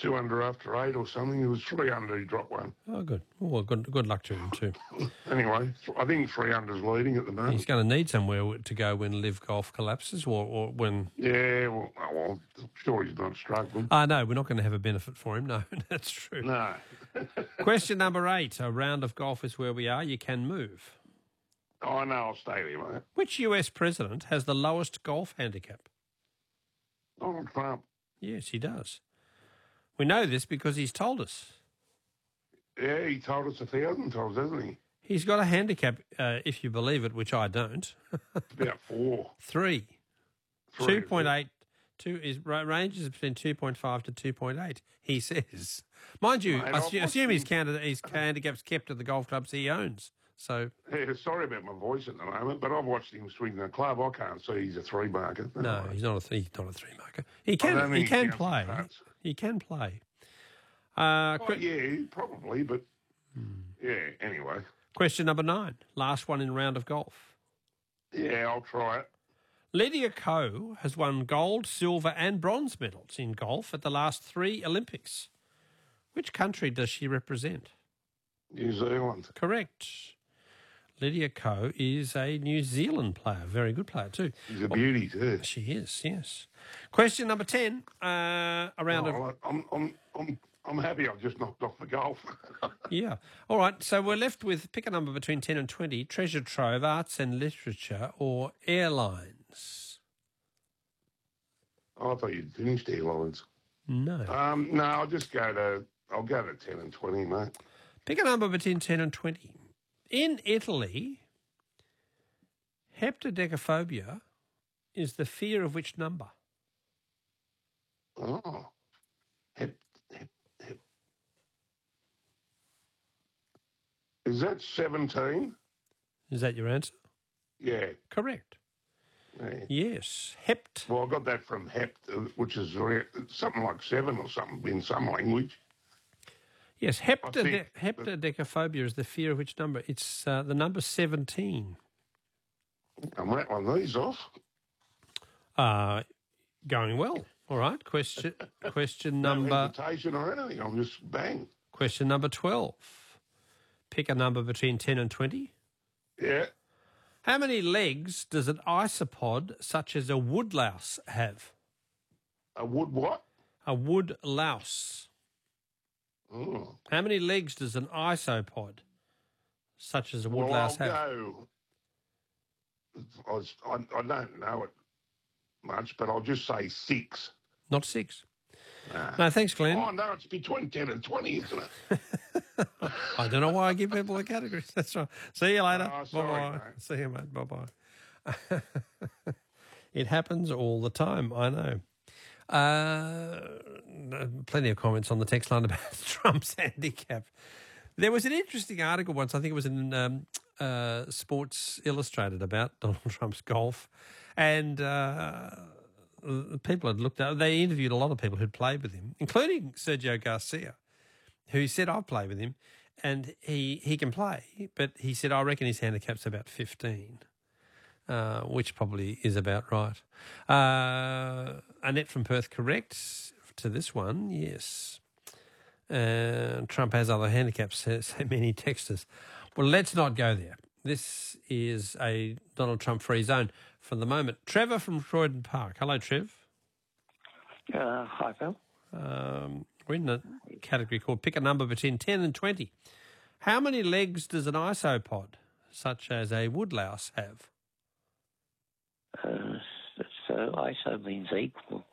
2 under after 8 or something. It was 3 under he dropped one. Oh, good. Well, good luck to him too. Anyway, I think 3 under's leading at the moment. He's going to need somewhere to go when Live Golf collapses or when... Yeah, well, I'm sure he's not struggling. No, we're not going to have a benefit for him. No, that's true. No. Question number 8. A round of golf is where we are. You can move. Oh, no, I'll stay there, mate. Which US president has the lowest golf handicap? Donald Trump. Yes, he does. We know this because he's told us. Yeah, he told us 1,000 times, hasn't he? He's got a handicap, if you believe it, which I don't. It's about 4. 3. 2.8. His ranges between 2.5 to 2.8, he says. Mind you, Mate, I assume his handicap's kept at the golf clubs he owns. So yeah, sorry about my voice at the moment, but I've watched him swing the club. I can't see he's a 3 marker. No, he's not a 3 marker. He can play. He can play. Yeah, probably, but yeah, anyway. Question number 9, last one in round of golf. Yeah, I'll try it. Lydia Ko has won gold, silver and bronze medals in golf at the last 3 Olympics. Which country does she represent? New Zealand. Correct. Lydia Ko is a New Zealand player, very good player too. She's a beauty too. She is, yes. Question number 10, a round of... I'm happy I've just knocked off the golf. Yeah. All right, so we're left with pick a number between 10 and 20, treasure trove, arts and literature or airlines. I thought you'd finished airlines. No. No, I'll go to 10 and 20, mate. Pick a number between 10 and 20. In Italy, heptadecaphobia is the fear of which number? Oh. Is that 17? Is that your answer? Yeah. Correct. Yeah. Yes. Well, I got that from hept, which is something like 7 or something in some language. Yes, heptadecaphobia is the fear of which number? It's the number 17. I'm rattling these off. Going well. All right. Question number... No hesitation or anything. I'm just bang. Question number 12. Pick a number between 10 and 20. Yeah. How many legs does an isopod such as a woodlouse have? A wood what? A woodlouse. Oh. How many legs does an isopod such as a woodlouse have? I don't know it much, but I'll just say 6. Not 6. No, thanks, Glenn. Oh, no, it's between 10 and 20, isn't it? I don't know why I give people the categories. That's right. See you later. Sorry, bye-bye. Mate. See you, mate. Bye-bye. It happens all the time, I know. Plenty of comments on the text line about Trump's handicap. There was an interesting article once, I think it was in Sports Illustrated, about Donald Trump's golf. And people had looked at, they interviewed a lot of people who'd played with him, including Sergio Garcia, who said, I've played with him, and he can play. But he said, I reckon his handicap's about 15. Which probably is about right. Annette from Perth, correct to this one, yes. Trump has other handicaps, says many texters. Well, let's not go there. This is a Donald Trump-free zone for the moment. Trevor from Croydon Park. Hello, Trev. Hi, Phil. We're in a category called Pick a Number between 10 and 20. How many legs does an isopod, such as a woodlouse, have? So ISO means equal.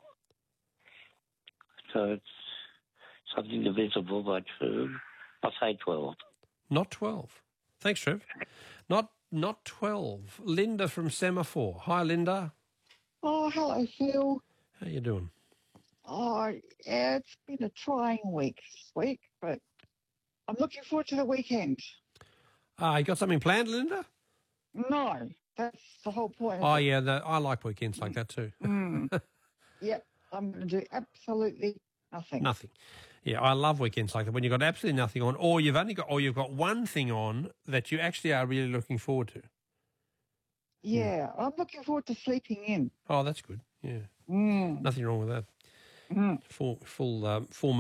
So it's something divisible by 2. I'll say 12. Not 12. Thanks, Trev. Not 12. Linda from Semaphore. Hi, Linda. Oh, hello, Phil. How you doing? Oh, yeah, it's been a trying week this week, but I'm looking forward to the weekend. You got something planned, Linda? No, that's the whole point. Oh, yeah, I like weekends like that too. Yep, I'm going to do absolutely nothing. Nothing. Yeah, I love weekends like that when you've got absolutely nothing on, or you've got one thing on that you actually are really looking forward to. Yeah, I'm looking forward to sleeping in. Oh, that's good. Yeah, nothing wrong with that. Full